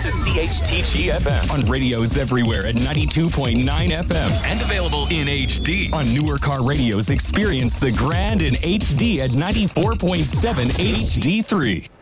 to CHTG FM on radios everywhere at 92.9 FM and available in HD. On newer car radios, experience the grand in HD at 94.7 HD3.